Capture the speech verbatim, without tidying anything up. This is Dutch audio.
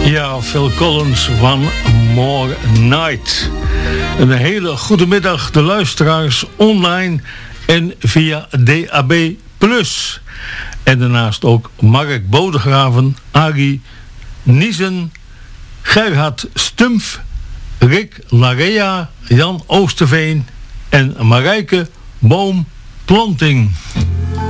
Ja, Phil Collins, One More Night. Een hele goede middag de luisteraars online en via D A B plus. En daarnaast ook Mark Bodegraven, Arie Niezen, Gerhard Stumpf, Rick Larea, Jan Oosterveen en Marijke Boomplanting.